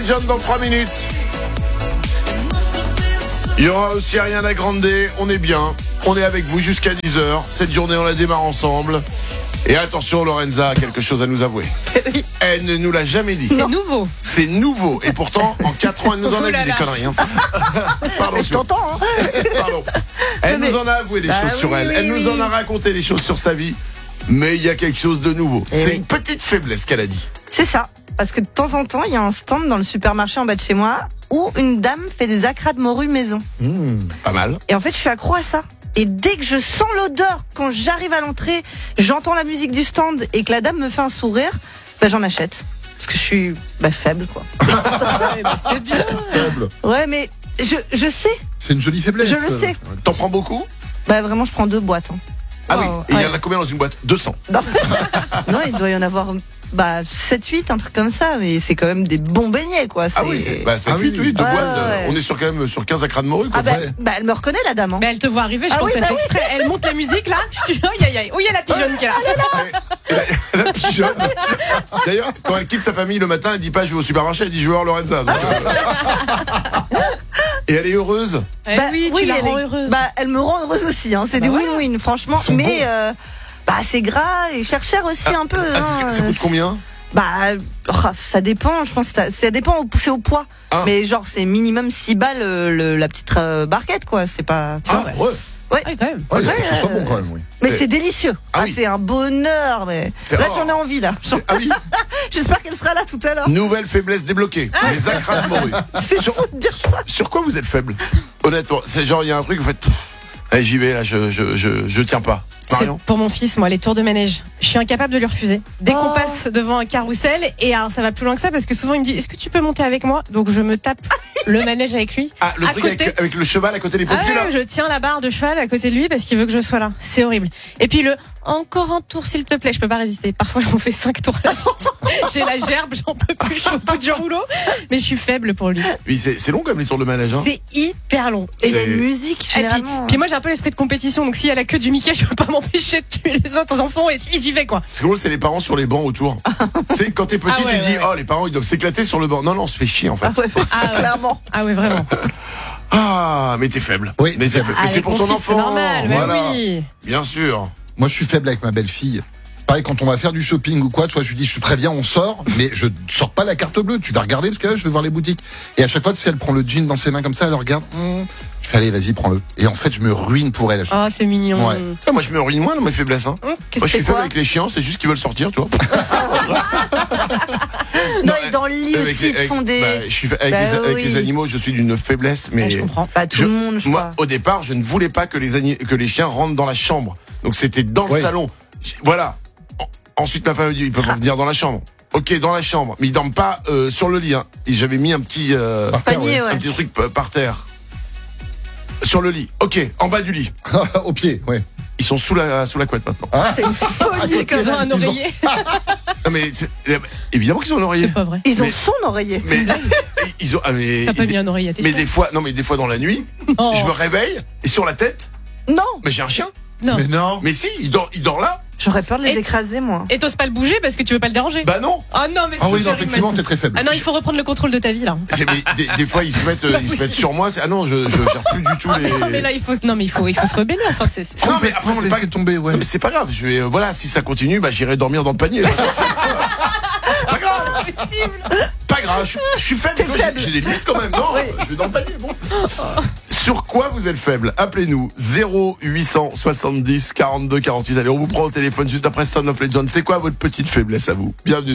John dans 3 minutes. Il y aura aussi Ariana Grande. On est bien. On est avec vous jusqu'à 10h. Cette journée, on la démarre ensemble. Et attention, Lorenza a quelque chose à nous avouer. Oui. Elle ne nous l'a jamais dit. C'est nouveau. C'est nouveau. Et pourtant, en 4 ans, elle nous en a dit des conneries. Hein. Pardon, Je t'entends. Pardon. Elle nous en a avoué des choses sur elle. Elle nous en a raconté des choses sur sa vie. Mais il y a quelque chose de nouveau. C'est une petite faiblesse qu'elle a dit. C'est ça. Parce que de temps en temps, il y a un stand dans le supermarché en bas de chez moi où une dame fait des acras de morue maison. Pas mal. Et en fait, je suis accro à ça. Et dès que je sens l'odeur, quand j'arrive à l'entrée, j'entends la musique du stand et que la dame me fait un sourire, j'en achète. Parce que je suis faible, quoi. Ouais, mais c'est bien. Faible. Ouais, mais je sais. C'est une jolie faiblesse. Je le sais. T'en prends beaucoup? Vraiment, je prends 2 boîtes. Hein. Ah oui. Et il y en Ouais. a combien dans une boîte? 200. Non, il doit y en avoir 7-8, un truc comme ça. Mais c'est quand même des bons beignets, quoi. Ah oui, ça oui, oui, 2 ouais, boîtes. ouais. On est quand même sur 15 acras de morue. Quoi. Elle me reconnaît, la dame. Hein. Mais elle te voit arriver, je Ah pense oui, qu'elle fait exprès. Elle monte la musique là. Je dis, aïe aïe aïe. Oh, il y a la pigeonne qui est là. La pigeonne. D'ailleurs, quand elle quitte sa famille le matin, elle dit pas je vais au supermarché, elle dit je vais voir Lorenza. Donc, et elle est heureuse. Oui, tu la rends heureuse. Elle me rend heureuse aussi. Hein. C'est des win-win, franchement. Ils sont Mais c'est gras et cher aussi un peu. Ça coûte combien? Ça dépend. Je pense que ça dépend. C'est au poids. Ah. Mais genre c'est minimum 6 balles la petite barquette, quoi. C'est pas. Tu vois, Ouais. Ouais, quand même. Ouais, il faut que ce soit bon quand même, oui. Mais c'est délicieux. Ah oui. C'est un bonheur. Mais C'est là, rare. j'en ai envie là. Ah oui. J'espère qu'elle sera là tout à l'heure. Nouvelle faiblesse débloquée. Les acras de morue. C'est fou de dire ça. Sur quoi vous êtes faible? Honnêtement, c'est genre il y a un truc vous faites. Allez, j'y vais là, je tiens pas. C'est Marion? pour mon fils, moi, les tours de manège. Je suis incapable de lui refuser. Dès qu'on passe devant un carrousel, et alors ça va plus loin que ça parce que souvent il me dit est-ce que tu peux monter avec moi? Donc je me tape le manège avec lui. Ah, le à truc côté. avec le cheval à côté des pompiers là. Je tiens la barre de cheval à côté de lui parce qu'il veut que je sois là. C'est horrible. Et puis encore un tour s'il te plaît, je peux pas résister. Parfois j'en fais 5 tours à la suite. J'ai la gerbe, j'en peux plus, je suis au bout du rouleau. Mais je suis faible pour lui. Oui, c'est long comme les tours de manège. Hein. C'est hyper long. Et il y a C'est- une musique Et généralement. puis moi j'ai un peu l'esprit de compétition, donc s'il y a la queue du Mickey, je peux pas m'empêcher de tuer les autres enfants et j'y vais quoi. C'est drôle, c'est les parents sur les bancs autour. Tu sais, quand t'es petit, Ah ouais, tu dis, ouais. oh, les parents, ils doivent s'éclater sur le banc. Non, on se fait chier, en fait. Clairement. Ah ouais vraiment. Ah, mais t'es faible. Oui, mais t'es faible. Mais c'est Avec pour mon ton fils, enfant. c'est normal, Voilà. oui. Bien sûr. Moi, je suis faible avec ma belle-fille. C'est pareil, quand on va faire du shopping ou quoi, toi, je lui dis, je suis très bien, on sort, mais je sors pas la carte bleue. Tu vas regarder parce que là, je vais voir les boutiques. Et à chaque fois, tu sais, elle prend le jean dans ses mains comme ça, elle regarde. Je fais, allez, vas-y, prends-le. Et en fait, je me ruine pour elle. Oh c'est mignon. Ouais. Ah, moi, je me ruine moins dans mes faiblesses. Hein. Qu'est-ce Moi, je suis que faible avec les chiens, c'est juste qu'ils veulent sortir, tu vois. Non, et dans le lit Avec aussi, ils te font des. je suis avec oui. les animaux, je suis d'une faiblesse, mais je comprends. Tout le monde, je moi, crois. au départ, je ne voulais pas que les chiens rentrent dans la chambre. Donc c'était dans le Oui. salon. Voilà. Ensuite, ma femme me dit, ils peuvent venir dans la chambre. Ok, dans la chambre, mais ils dorment pas sur le lit. Hein. Et j'avais mis un petit Par terre, Panier, ouais. un petit truc par terre. Sur le lit. Ok, en bas du lit. Au pied, ouais. Ils sont sous la couette maintenant. C'est une folie. Ils ont un Ils ont- oreiller. Non, mais évidemment qu'ils ont un oreiller. C'est pas vrai. Ils ont Mais- son oreiller. Mais ils ont. Mais, T'as pas mis un oreiller à tes mais chiens? des fois, non, mais des fois dans la nuit, Non. je me réveille et sur la tête, Non, mais j'ai un chien. Non. Mais non. Mais si, il dort là. j'aurais peur de les Et- écraser, moi. Et t'oses pas le bouger parce que tu veux pas le déranger. Bah non. Oh non mais Ah oui, c'est non, terrible. effectivement, t'es très faible. Ah non, il faut reprendre le contrôle de ta vie là. Mais des fois ils se mettent sur moi. Ah non, je gère plus du tout les. Non mais là il faut se rebeller. Enfin c'est. Non, mais après on est pas. Laissez tomber, ouais. Non, mais c'est pas grave. Je vais voilà, si ça continue, j'irai dormir dans le panier. C'est pas grave. Pas grave. Je suis faible. Quoi, j'ai des limites quand même. Non, je vais dans le panier. Bon. Sur quoi vous êtes faible? Appelez-nous 0870 42 48. Allez, on vous prend au téléphone juste après Son of Legend. C'est quoi votre petite faiblesse à vous? Bienvenue.